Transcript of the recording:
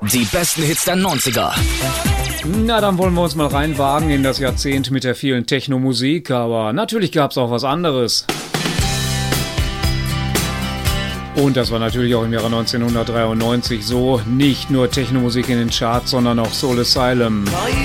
Die besten Hits der 90er. Na, dann wollen wir uns mal reinwagen in das Jahrzehnt mit der vielen Techno-Musik, aber natürlich gab es auch was anderes. Und das war natürlich auch im Jahre 1993 so. Nicht nur Techno-Musik in den Charts, sondern auch Soul Asylum.